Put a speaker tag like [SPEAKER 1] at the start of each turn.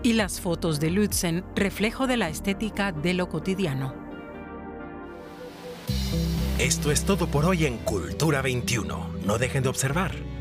[SPEAKER 1] Y las fotos de Lützen, reflejo de la estética de lo cotidiano.
[SPEAKER 2] Esto es todo por hoy en Cultura 21. No dejen de observar.